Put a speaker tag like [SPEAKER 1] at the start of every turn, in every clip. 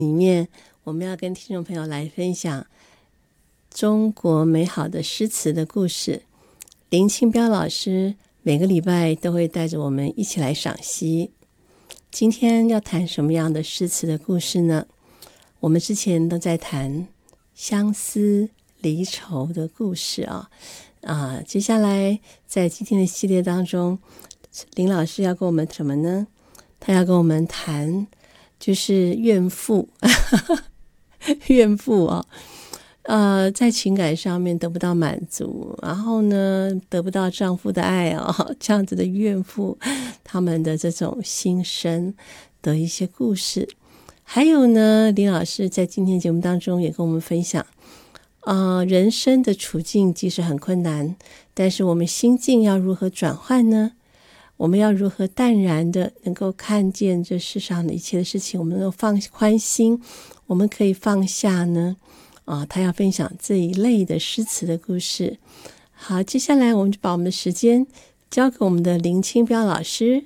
[SPEAKER 1] 里面，我们要跟听众朋友来分享中国美好的诗词的故事。林清标老师每个礼拜都会带着我们一起来赏析。今天要谈什么样的诗词的故事呢？我们之前都在谈相思离愁的故事接下来在今天的系列当中，林老师要跟我们什么呢？他要跟我们谈就是怨妇怨妇在情感上面得不到满足，然后呢得不到丈夫的爱这样子的怨妇，他们的这种心声的一些故事。还有呢，林老师在今天节目当中也跟我们分享人生的处境即使很困难，但是我们心境要如何转换呢？我们要如何淡然的能够看见这世上的一切的事情，我们能够放宽心，我们可以放下呢？他要分享这一类的诗词的故事。好，接下来我们就把我们的时间交给我们的林清标老师。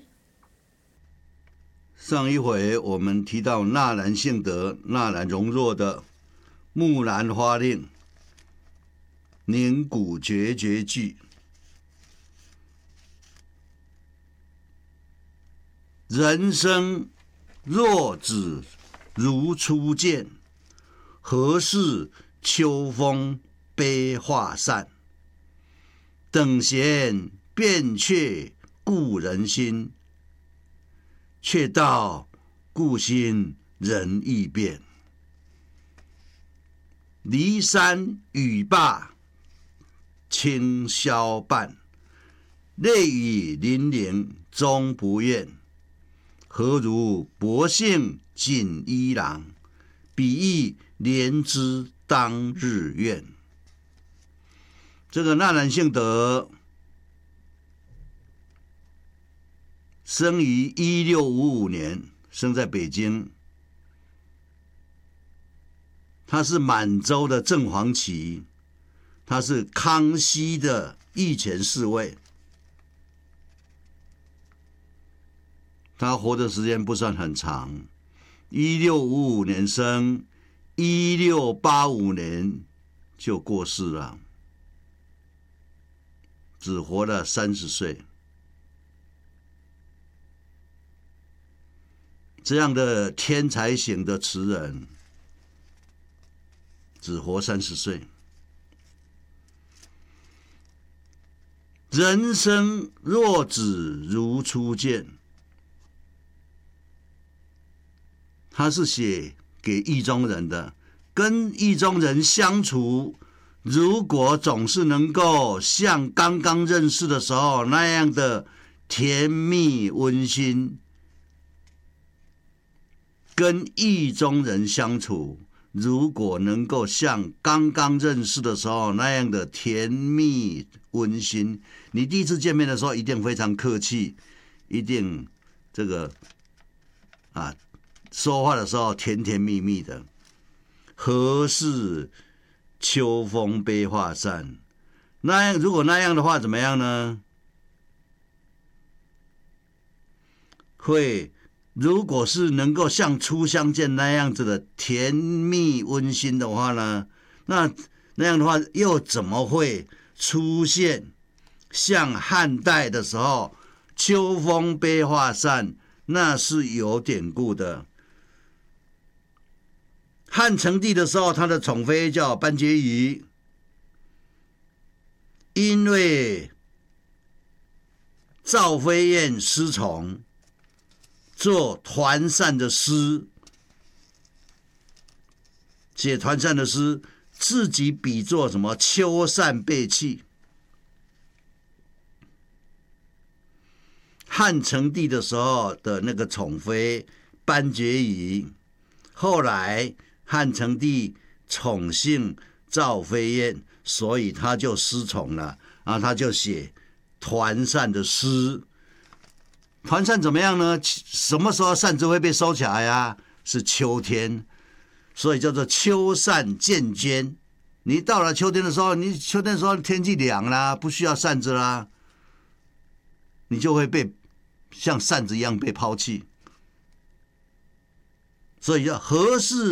[SPEAKER 2] 上一回我们提到纳兰性德、纳兰容若的《木兰花令》凝骨决绝句。人生若只如初见，何事秋风悲画扇？等闲变却故人心，却道故心人易变。骊山语罢清宵半，泪雨霖铃终不怨。何如薄幸锦衣郎，比翼连枝当日愿。这个纳兰性德生于1655年，生在北京。他是满洲的正黄旗，他是康熙的御前侍卫。他活的时间不算很长，1655年生，1685年就过世了，只活了30岁。这样的天才型的词人，只活30岁。人生若只如初见，他是写给意中人的。跟意中人相处，如果总是能够像刚刚认识的时候那样的甜蜜温馨，跟意中人相处，如果能够像刚刚认识的时候那样的甜蜜温馨，你第一次见面的时候一定非常客气，一定这个说话的时候甜甜蜜蜜的。何事秋风悲画扇？如果那样的话怎么样呢？如果是能够像初相见那样子的甜蜜温馨的话呢，那样的话又怎么会出现像汉代的时候秋风悲画扇？那是有典故的。汉成帝的时候，他的宠妃叫班婕妤，因为赵飞燕失宠，做团扇的诗，写团扇的诗，自己比作什么秋扇被弃。汉成帝的时候的那个宠妃班婕妤，后来汉成帝宠幸赵飞燕，所以他就失宠了，他就写团扇的诗。团扇怎么样呢？什么时候扇子会被收起来呀？是秋天，所以叫做秋扇渐捐。你到了秋天的时候，天气凉啦，不需要扇子啦，你就会被像扇子一样被抛弃。所以叫何事